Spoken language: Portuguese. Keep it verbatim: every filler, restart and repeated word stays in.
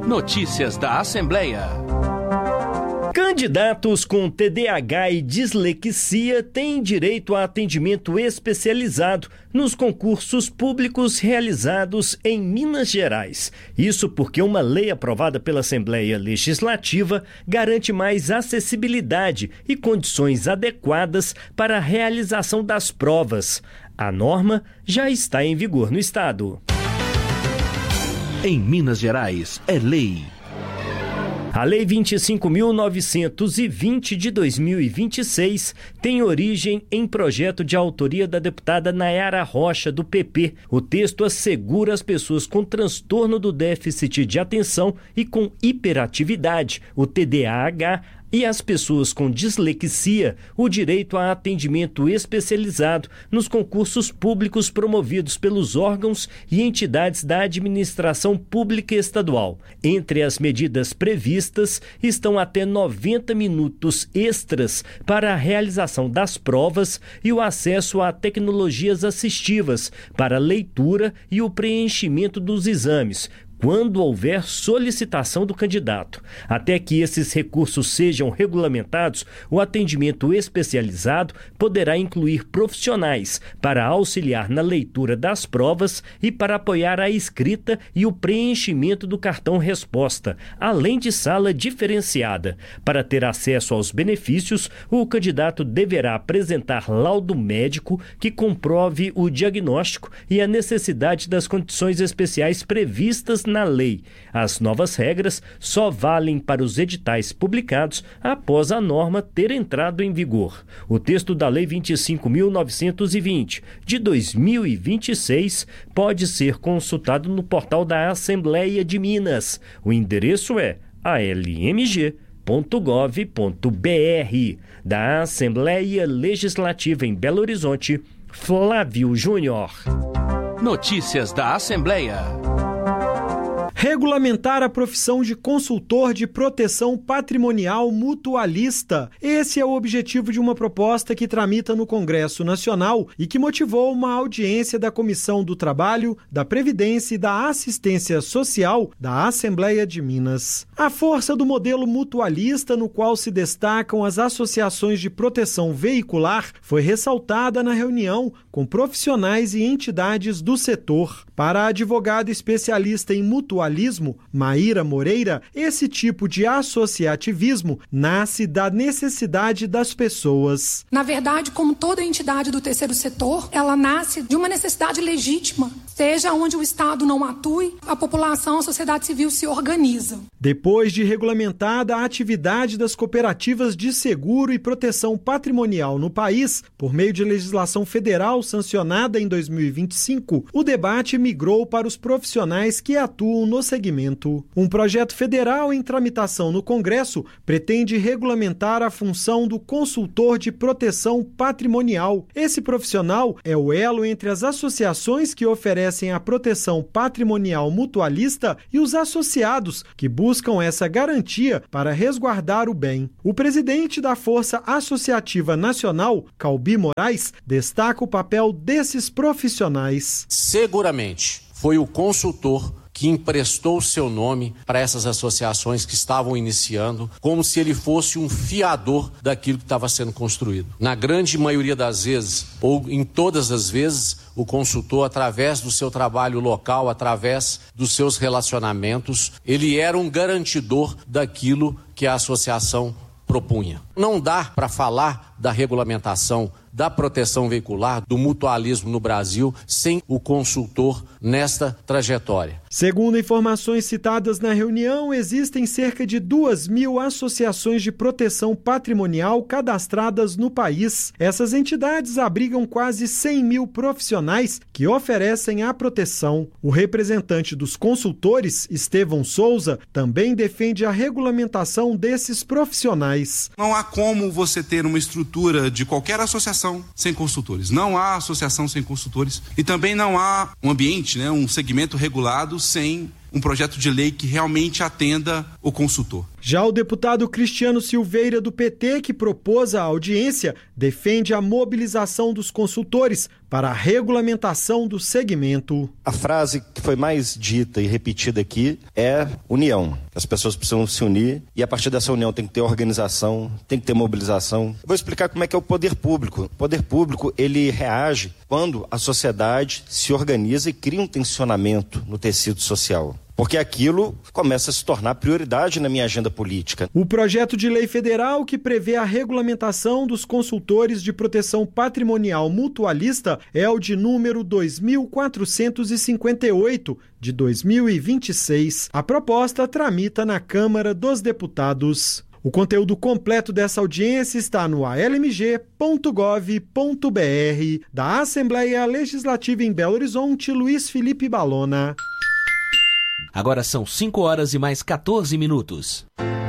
Notícias da Assembleia. Candidatos com T D A H e dislexia têm direito a atendimento especializado nos concursos públicos realizados em Minas Gerais. Isso porque uma lei aprovada pela Assembleia Legislativa garante mais acessibilidade e condições adequadas para a realização das provas. A norma já está em vigor no estado. Em Minas Gerais, é lei. A Lei vinte e cinco mil novecentos e vinte de dois mil e vinte e seis tem origem em projeto de autoria da deputada Nayara Rocha, do P P. O texto assegura às pessoas com transtorno do déficit de atenção e com hiperatividade, o T D A H, e às pessoas com dislexia o direito a atendimento especializado nos concursos públicos promovidos pelos órgãos e entidades da administração pública estadual. Entre as medidas previstas estão até noventa minutos extras para a realização das provas e o acesso a tecnologias assistivas para a leitura e o preenchimento dos exames, quando houver solicitação do candidato. Até que esses recursos sejam regulamentados, o atendimento especializado poderá incluir profissionais para auxiliar na leitura das provas e para apoiar a escrita e o preenchimento do cartão resposta, além de sala diferenciada. Para ter acesso aos benefícios, o candidato deverá apresentar laudo médico que comprove o diagnóstico e a necessidade das condições especiais previstas na lei. As novas regras só valem para os editais publicados após a norma ter entrado em vigor. O texto da Lei vinte e cinco mil novecentos e vinte de dois mil e vinte e seis pode ser consultado no portal da Assembleia de Minas. O endereço é a l m g ponto gov ponto b r. Da Assembleia Legislativa em Belo Horizonte, Flávio Júnior. Notícias da Assembleia. Regulamentar a profissão de consultor de proteção patrimonial mutualista. Esse é o objetivo de uma proposta que tramita no Congresso Nacional e que motivou uma audiência da Comissão do Trabalho, da Previdência e da Assistência Social da Assembleia de Minas. A força do modelo mutualista, no qual se destacam as associações de proteção veicular, foi ressaltada na reunião com profissionais e entidades do setor. Para a advogada especialista em mutualismo, Maíra Moreira, esse tipo de associativismo nasce da necessidade das pessoas. Na verdade, como toda entidade do terceiro setor, ela nasce de uma necessidade legítima. Seja onde o Estado não atue, a população, a sociedade civil se organiza. Depois de regulamentada a atividade das cooperativas de seguro e proteção patrimonial no país, por meio de legislação federal sancionada em dois mil e vinte e cinco, o debate migrou para os profissionais que atuam no segmento. Um projeto federal em tramitação no Congresso pretende regulamentar a função do consultor de proteção patrimonial. Esse profissional é o elo entre as associações que oferecem a proteção patrimonial mutualista e os associados que buscam essa garantia para resguardar o bem. O presidente da Força Associativa Nacional, Calbi Moraes, destaca o papel desses profissionais. Seguramente foi o consultor que emprestou seu nome para essas associações que estavam iniciando, como se ele fosse um fiador daquilo que estava sendo construído. Na grande maioria das vezes, ou em todas as vezes, o consultor, através do seu trabalho local, através dos seus relacionamentos, ele era um garantidor daquilo que a associação propunha. Não dá para falar da regulamentação da proteção veicular, do mutualismo no Brasil, sem o consultor nesta trajetória. Segundo informações citadas na reunião, existem cerca de duas mil associações de proteção patrimonial cadastradas no país. Essas entidades abrigam quase cem mil profissionais que oferecem a proteção. O representante dos consultores, Estevão Souza, também defende a regulamentação desses profissionais. Não há como você ter uma estrutura de qualquer associação sem consultores. Não há associação sem consultores e também não há um ambiente, né, um segmento regulado sem um projeto de lei que realmente atenda o consultor. Já o deputado Cristiano Silveira, do P T, que propôs a audiência, defende a mobilização dos consultores para a regulamentação do segmento. A frase que foi mais dita e repetida aqui é união. As pessoas precisam se unir e a partir dessa união tem que ter organização, tem que ter mobilização. Vou explicar como é que é o poder público. O poder público, ele reage quando a sociedade se organiza e cria um tensionamento no tecido social. Porque aquilo começa a se tornar prioridade na minha agenda política. O projeto de lei federal que prevê a regulamentação dos consultores de proteção patrimonial mutualista é o de número dois mil quatrocentos e cinquenta e oito, de dois mil e vinte e seis. A proposta tramita na Câmara dos Deputados. O conteúdo completo dessa audiência está no a l m g ponto gov ponto b r. Da Assembleia Legislativa em Belo Horizonte, Luiz Felipe Balona. Agora são cinco horas e mais quatorze minutos.